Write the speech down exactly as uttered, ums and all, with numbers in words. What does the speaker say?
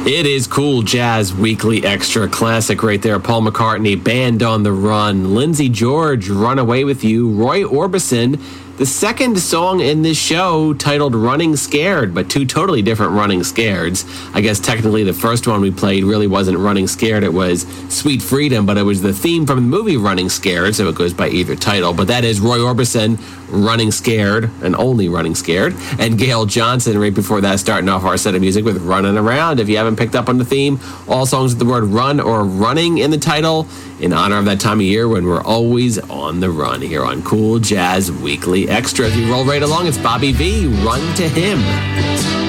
It is Cool Jazz Weekly Extra classic right there. Paul McCartney, Band on the Run. Lindsey George, Run Away With You. Roy Orbison, the second song in this show titled Running Scared, but two totally different Running Scareds. I guess technically the first one we played really wasn't Running Scared, it was Sweet Freedom, but it was the theme from the movie Running Scared, so it goes by either title. But that is Roy Orbison, Running Scared, and only Running Scared, and Gail Johnson right before that starting off our set of music with Running Around. If you haven't picked up on the theme, all songs with the word run or running in the title in honor of that time of year when we're always on the run here on Cool Jazz Weekly Extra. As we roll right along, it's Bobby V, Run to Him.